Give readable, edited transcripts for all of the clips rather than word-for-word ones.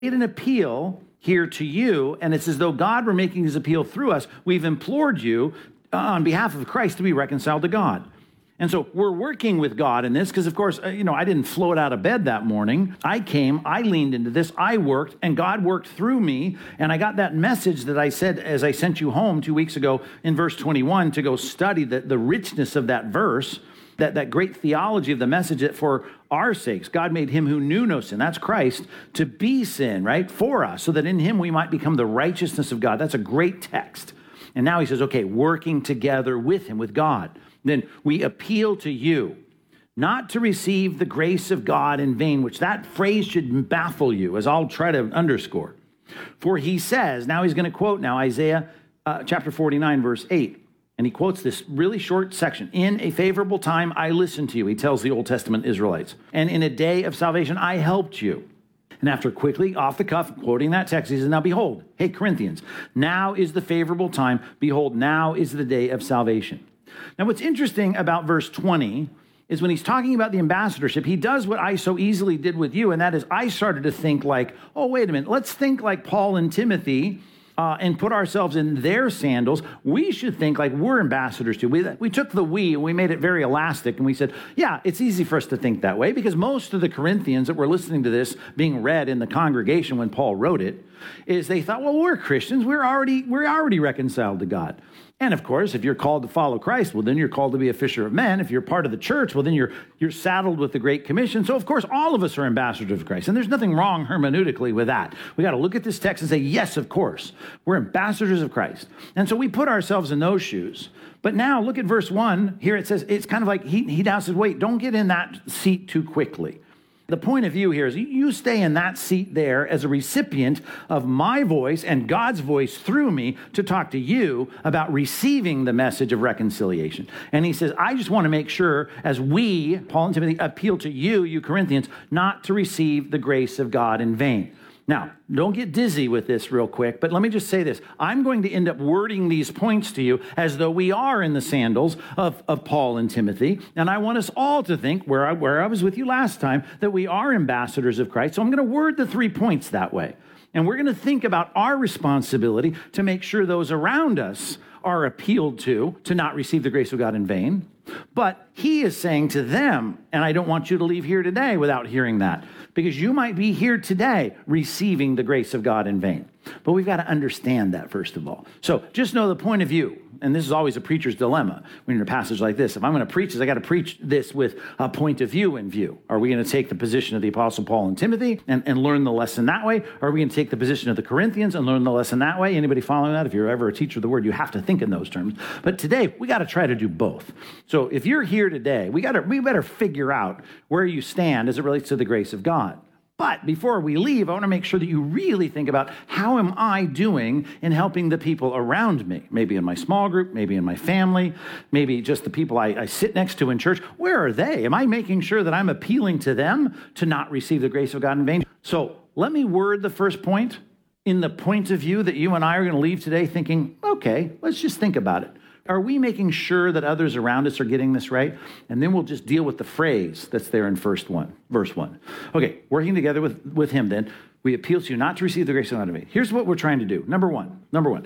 made an appeal here to you, and it's as though God were making his appeal through us. We've implored you on behalf of Christ to be reconciled to God. And so we're working with God in this because, of course, I didn't float out of bed that morning. I came, I leaned into this, I worked, and God worked through me. And I got that message that I said as I sent you home 2 weeks ago in verse 21 to go study the richness of that verse, that great theology of the message that for our sakes, God made him who knew no sin, that's Christ, to be sin, right, for us, so that in him we might become the righteousness of God. That's a great text. And now he says, okay, working together with him, with God. Then we appeal to you not to receive the grace of God in vain, which that phrase should baffle you, as I'll try to underscore. For he says, now he's going to quote now Isaiah chapter 49, verse 8. And he quotes this really short section. In a favorable time, I listened to you, he tells the Old Testament Israelites. And in a day of salvation, I helped you. And after quickly, off the cuff, quoting that text, he says, now behold, hey, Corinthians, now is the favorable time. Behold, now is the day of salvation. Now, what's interesting about verse 20 is when he's talking about the ambassadorship, he does what I so easily did with you, and that is I started to think like, oh, wait a minute, let's think like Paul and Timothy and put ourselves in their sandals. We should think like we're ambassadors too. We took the we and we made it very elastic, and we said, yeah, it's easy for us to think that way because most of the Corinthians that were listening to this being read in the congregation when Paul wrote it is they thought, well, we're Christians. We're already reconciled to God. And of course, if you're called to follow Christ, well, then you're called to be a fisher of men. If you're part of the church, well, then you're saddled with the Great Commission. So of course, all of us are ambassadors of Christ. And there's nothing wrong hermeneutically with that. We got to look at this text and say, yes, of course, we're ambassadors of Christ. And so we put ourselves in those shoes. But now look at verse 1. Here it says, it's kind of like he now says, wait, don't get in that seat too quickly. The point of view here is you stay in that seat there as a recipient of my voice and God's voice through me to talk to you about receiving the message of reconciliation. And he says, I just want to make sure as we, Paul and Timothy, appeal to you, you Corinthians, not to receive the grace of God in vain. Now, don't get dizzy with this real quick, but let me just say this. I'm going to end up wording these points to you as though we are in the sandals of Paul and Timothy. And I want us all to think, where I was with you last time, that we are ambassadors of Christ. So I'm going to word the 3 points that way. And we're going to think about our responsibility to make sure those around us are appealed to not receive the grace of God in vain. But he is saying to them, and I don't want you to leave here today without hearing that, because you might be here today receiving the grace of God in vain. But we've got to understand that, first of all. So just know the point of view. And this is always a preacher's dilemma when you're in a passage like this. If I'm going to preach this, I got to preach this with a point of view in view. Are we going to take the position of the Apostle Paul and Timothy and learn the lesson that way? Or are we going to take the position of the Corinthians and learn the lesson that way? Anybody following that? If you're ever a teacher of the word, you have to think in those terms. But today, we got to try to do both. So if you're here today, we better figure out where you stand as it relates to the grace of God. But before we leave, I want to make sure that you really think about how am I doing in helping the people around me? Maybe in my small group, maybe in my family, maybe just the people I sit next to in church. Where are they? Am I making sure that I'm appealing to them to not receive the grace of God in vain? So let me word the first point in the point of view that you and I are going to leave today thinking, okay, let's just think about it. Are we making sure that others around us are getting this right? And then we'll just deal with the phrase that's there in verse 1. Okay, working together with him then, we appeal to you not to receive the grace of God in vain. Here's what we're trying to do. Number one,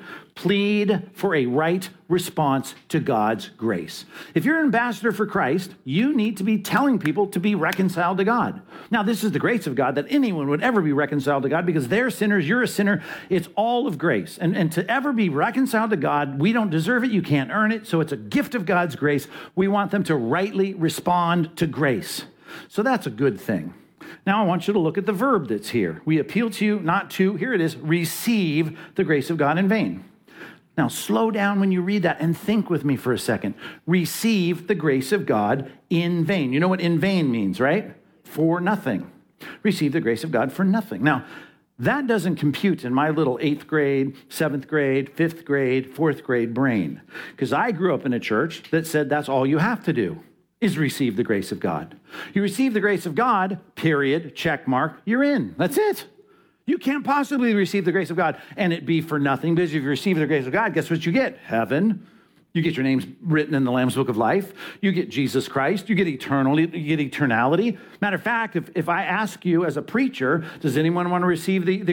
plead for a right response to God's grace. If you're an ambassador for Christ, you need to be telling people to be reconciled to God. Now, this is the grace of God that anyone would ever be reconciled to God because they're sinners, you're a sinner. It's all of grace. And to ever be reconciled to God, we don't deserve it. You can't earn it. So it's a gift of God's grace. We want them to rightly respond to grace. So that's a good thing. Now I want you to look at the verb that's here. We appeal to you not to, here it is, receive the grace of God in vain. Now slow down when you read that and think with me for a second. Receive the grace of God in vain. You know what in vain means, right? For nothing. Receive the grace of God for nothing. Now, that doesn't compute in my little 8th grade, 7th grade, 5th grade, 4th grade brain. Because I grew up in a church that said that's all you have to do. Is receive the grace of God. You receive the grace of God, period, check mark, you're in. That's it. You can't possibly receive the grace of God and it be for nothing, because if you receive the grace of God, guess what you get? Heaven. You get your names written in the Lamb's Book of Life. You get Jesus Christ. You get eternality. Matter of fact, if I ask you as a preacher, does anyone want to receive the